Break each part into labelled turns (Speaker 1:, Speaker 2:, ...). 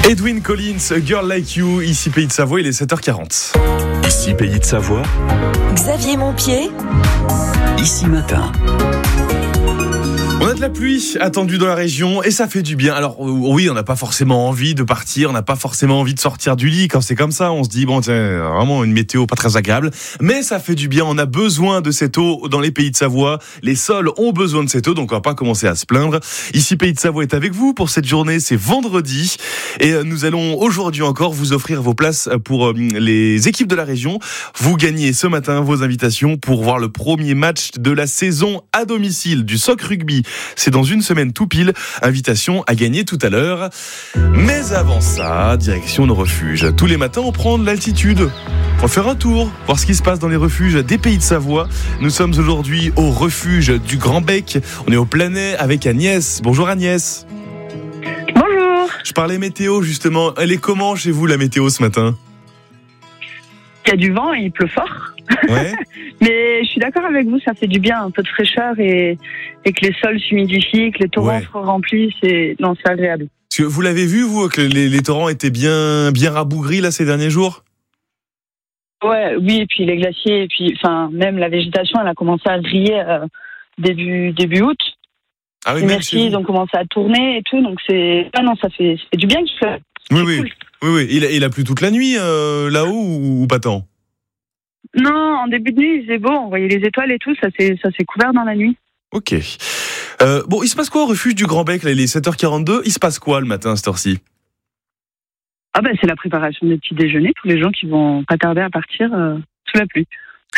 Speaker 1: Edwyn Collins, A Girl Like You, ici Pays de Savoie, il est 7h40.
Speaker 2: Ici Pays de Savoie,
Speaker 3: Xavier Montpied,
Speaker 2: ici Matin.
Speaker 1: On a de la pluie attendue dans la région et ça fait du bien. Alors oui, on n'a pas forcément envie de partir, on n'a pas forcément envie de sortir du lit. Quand c'est comme ça, on se dit bon tiens, vraiment une météo pas très agréable. Mais ça fait du bien, on a besoin de cette eau dans les Pays de Savoie. Les sols ont besoin de cette eau, donc on va pas commencer à se plaindre. Ici Pays de Savoie est avec vous pour cette journée, c'est vendredi. Et nous allons aujourd'hui encore vous offrir vos places pour les équipes de la région. Vous gagnez ce matin vos invitations pour voir le premier match de la saison à domicile du Soc Rugby. C'est dans une semaine tout pile. Invitation à gagner tout à l'heure. Mais avant ça, direction nos refuges. Tous les matins, on prend de l'altitude. On va faire un tour, voir ce qui se passe dans les refuges des Pays de Savoie. Nous sommes aujourd'hui au refuge du Grand Bec. On est au Planay avec Agnès. Bonjour Agnès.
Speaker 4: Bonjour.
Speaker 1: Je parlais météo justement. Elle est comment chez vous la météo ce matin ?
Speaker 4: Il y a du vent et il pleut fort.
Speaker 1: Ouais.
Speaker 4: Mais je suis d'accord avec vous, ça fait du bien, un peu de fraîcheur et que les sols s'humidifient, que les torrents se remplissent. C'est agréable.
Speaker 1: Parce que vous l'avez vu, vous, que les torrents étaient bien rabougris là ces derniers jours ?
Speaker 4: Ouais, oui, et puis les glaciers, et puis même la végétation, elle a commencé à griller début août.
Speaker 1: Ah oui,
Speaker 4: les myrtilles, ils ont commencé à tourner et tout, donc ça fait du bien qu'il fait.
Speaker 1: Oui. Il a plu toute la nuit là-haut ou pas tant ?
Speaker 4: Non, en début de nuit, il faisait beau, on voyait les étoiles et tout, ça s'est couvert dans la nuit.
Speaker 1: Ok. Bon, il se passe quoi au refuge du Grand Bec là, il est 7h42, il se passe quoi le matin à cette heure-ci ?
Speaker 4: Ah c'est la préparation des petits déjeuners pour les gens qui vont pas tarder à partir sous la pluie.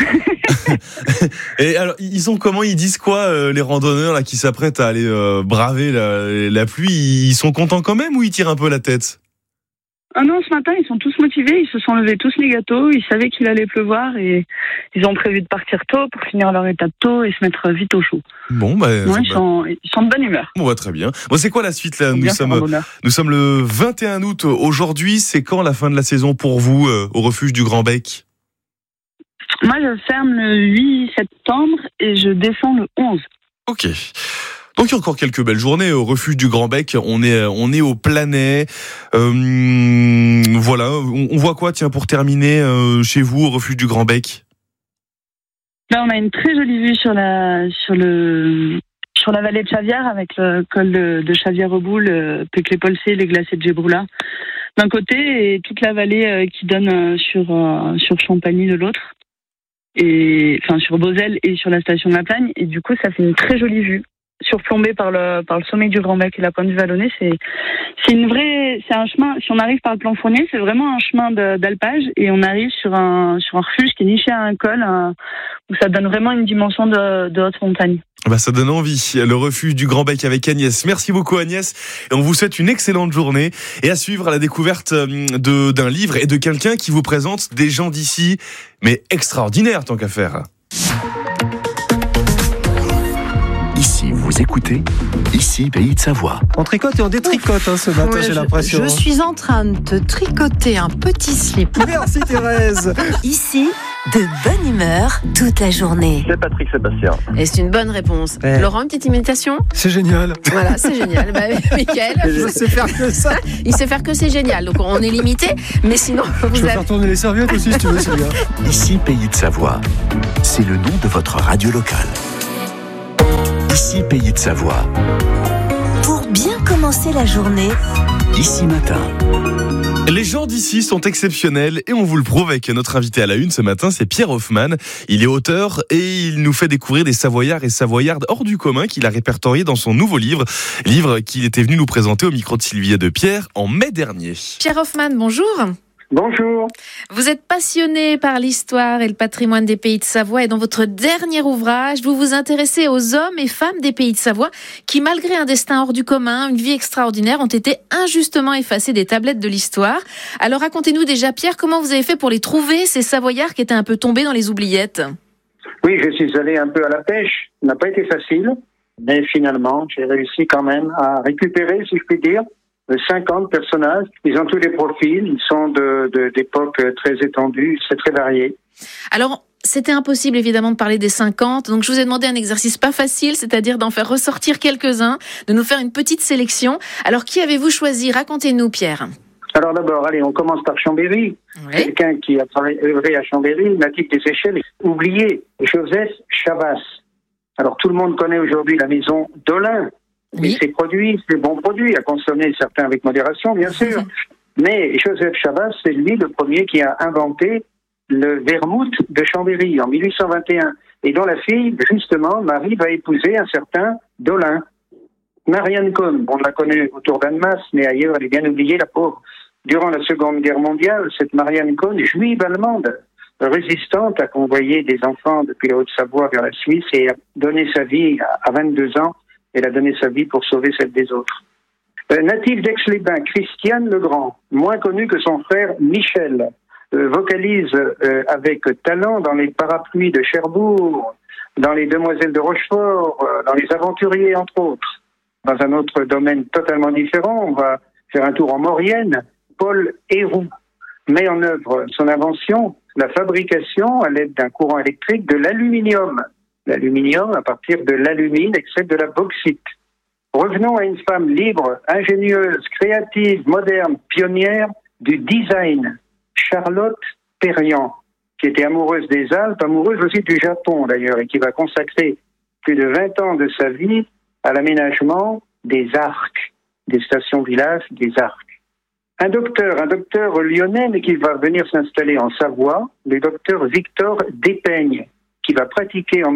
Speaker 1: Et alors, ils disent quoi les randonneurs là qui s'apprêtent à aller braver la pluie, ils sont contents quand même ou ils tirent un peu la tête ?
Speaker 4: Ah non, ce matin, ils sont tous motivés, ils se sont levés tous les gâteaux, ils savaient qu'il allait pleuvoir et ils ont prévu de partir tôt pour finir leur étape tôt et se mettre vite au chaud.
Speaker 1: Bon,
Speaker 4: ils sont de bonne humeur.
Speaker 1: Bon, très bien. Bon, c'est quoi la suite là ? Nous sommes le 21 août aujourd'hui, c'est quand la fin de la saison pour vous au refuge du Grand Bec ?
Speaker 4: Moi, je ferme le 8 septembre et je descends le 11.
Speaker 1: Ok. Donc il y a encore quelques belles journées au refuge du Grand Bec. On est au Planay. Voilà. On voit quoi, tiens, pour terminer chez vous au refuge du Grand Bec ?
Speaker 4: Là, on a une très jolie vue sur la vallée de Chavière avec le col de Chavière-Reboul, Peclé-Polsé, les glaciers de Gebroula d'un côté et toute la vallée qui donne sur Champagny de l'autre. Et sur Beauzelle et sur la station de la Plagne. Et du coup, ça fait une très jolie vue. Surplombé par le sommet du Grand Bec et la pointe du Vallonnet, c'est un chemin. Si on arrive par le plan Fournier, c'est vraiment un chemin d'alpage et on arrive sur un refuge qui est niché à un col où ça donne vraiment une dimension de haute montagne.
Speaker 1: Ça donne envie. Le refuge du Grand Bec avec Agnès. Merci beaucoup Agnès. Et on vous souhaite une excellente journée et à suivre à la découverte d'un livre et de quelqu'un qui vous présente des gens d'ici, mais extraordinaires tant qu'à faire.
Speaker 2: Ici, vous écoutez, ici Pays de Savoie.
Speaker 5: On tricote et on détricote ce matin, j'ai l'impression.
Speaker 6: Je suis en train de tricoter un petit slip.
Speaker 5: Merci Thérèse.
Speaker 3: Ici, de bonne humeur toute la journée.
Speaker 7: C'est Patrick Sébastien.
Speaker 6: Et c'est une bonne réponse.
Speaker 5: Ouais.
Speaker 6: Laurent, une petite imitation ?
Speaker 5: C'est génial.
Speaker 6: Voilà, c'est génial. Mickaël,
Speaker 5: Je sais faire que ça.
Speaker 6: il sait faire que c'est génial. Donc on est limité, mais sinon
Speaker 5: Je
Speaker 6: vous
Speaker 5: peux
Speaker 6: avez...
Speaker 5: faire tourner les serviettes aussi si tu veux, Sylvia.
Speaker 2: Ici Pays de Savoie, c'est le nom de votre radio locale. Ici Pays de Savoie,
Speaker 3: Pour bien commencer la journée,
Speaker 2: ici Matin.
Speaker 1: Les gens d'ici sont exceptionnels et on vous le prouve avec notre invité à la une ce matin, c'est Pierre Hoffmann. Il est auteur et il nous fait découvrir des Savoyards et Savoyardes hors du commun qu'il a répertorié dans son nouveau livre qu'il était venu nous présenter au micro de Sylvia de Pierre en mai dernier.
Speaker 6: Pierre Hoffmann, bonjour.
Speaker 7: Bonjour.
Speaker 6: Vous êtes passionné par l'histoire et le patrimoine des Pays de Savoie et dans votre dernier ouvrage, vous vous intéressez aux hommes et femmes des Pays de Savoie qui, malgré un destin hors du commun, une vie extraordinaire, ont été injustement effacés des tablettes de l'histoire. Alors racontez-nous déjà, Pierre, comment vous avez fait pour les trouver, ces Savoyards qui étaient un peu tombés dans les oubliettes ?
Speaker 7: Oui, je suis allé un peu à la pêche. Ça n'a pas été facile, mais finalement, j'ai réussi quand même à récupérer, si je puis dire, 50 personnages. Ils ont tous les profils, ils sont d'époques très étendues, c'est très varié.
Speaker 6: Alors, c'était impossible évidemment de parler des 50, donc je vous ai demandé un exercice pas facile, c'est-à-dire d'en faire ressortir quelques-uns, de nous faire une petite sélection. Alors, qui avez-vous choisi ? Racontez-nous, Pierre.
Speaker 7: Alors d'abord, allez, on commence par Chambéry.
Speaker 6: Oui.
Speaker 7: Quelqu'un qui a œuvré à Chambéry, natif des Seychelles, oublié, Joseph Chavas. Alors tout le monde connaît aujourd'hui la maison Dolin et ses produits, ses bons produits, à consommer certains avec modération, bien sûr. Mais Joseph Chavas, c'est lui le premier qui a inventé le vermouth de Chambéry en 1821 et dont la fille, justement, Marie, va épouser un certain Dolin. Marianne Cohn, on la connaît autour d'Annemasse, mais ailleurs, elle est bien oubliée, la pauvre. Durant la Seconde Guerre mondiale, cette Marianne Cohn, juive allemande, résistante, a convoyé des enfants depuis la Haute-Savoie vers la Suisse et a donné sa vie à 22 ans. Elle a donné sa vie pour sauver celle des autres. Natif d'Aix-les-Bains, Christiane Legrand, moins connu que son frère Michel, vocalise avec talent dans les Parapluies de Cherbourg, dans les Demoiselles de Rochefort, dans les Aventuriers, entre autres. Dans un autre domaine totalement différent, on va faire un tour en Maurienne. Paul Héroux met en œuvre son invention, la fabrication à l'aide d'un courant électrique de l'aluminium. L'aluminium à partir de l'alumine, extrait de la bauxite. Revenons à une femme libre, ingénieuse, créative, moderne, pionnière du design, Charlotte Perriand, qui était amoureuse des Alpes, amoureuse aussi du Japon d'ailleurs, et qui va consacrer plus de 20 ans de sa vie à l'aménagement des arcs, des stations-villages, des arcs. Un docteur lyonnais, mais qui va venir s'installer en Savoie, le docteur Victor Despeigne, qui va pratiquer en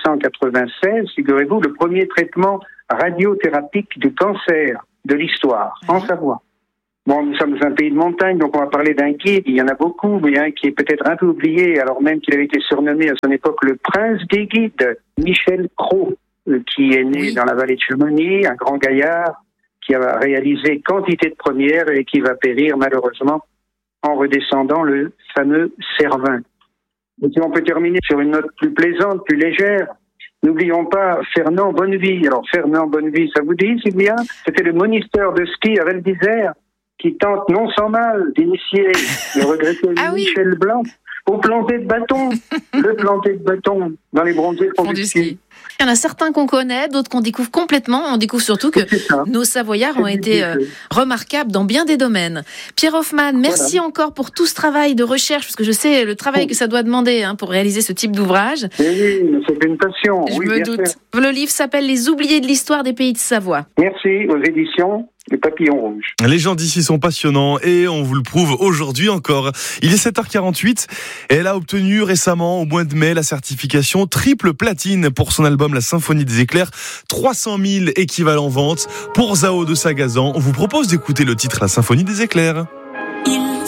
Speaker 7: 1896, figurez-vous, le premier traitement radiothérapique du cancer de l'histoire, en Savoie. Bon, nous sommes un pays de montagne, donc on va parler d'un guide, il y en a beaucoup, mais un qui est peut-être un peu oublié, alors même qu'il avait été surnommé à son époque le prince des guides, Michel Cros, qui est né dans la vallée de Chamonix, un grand gaillard, qui a réalisé quantité de premières et qui va périr malheureusement en redescendant le fameux Cervin. Et puis on peut terminer sur une note plus plaisante, plus légère. N'oublions pas Fernand Bonnevie. Alors Fernand Bonnevie, ça vous dit, Sylvia? C'était le moniteur de ski à Val d'Isère qui tente non sans mal d'initier le regretté Michel Blanc au planter de bâton. Le planter de bâton dans les bronzés font du ski.
Speaker 6: Il y en a certains qu'on connaît, d'autres qu'on découvre complètement. On découvre surtout que nos Savoyards ont été remarquables dans bien des domaines. Pierre Hoffmann, merci encore pour tout ce travail de recherche, parce que je sais le travail que ça doit demander pour réaliser ce type d'ouvrage.
Speaker 7: Oui, c'est une passion.
Speaker 6: Je me doute. Le livre s'appelle « Les oubliés de l'histoire des pays de Savoie ».
Speaker 7: Merci aux éditions Les Papillons Rouges.
Speaker 1: Les gens d'ici sont passionnants et on vous le prouve aujourd'hui encore. Il est 7h48 et elle a obtenu récemment, au mois de mai, la certification triple platine pour son album La Symphonie des Éclairs. 300 000 équivalents ventes pour Zao de Sagazan. On vous propose d'écouter le titre La Symphonie des Éclairs.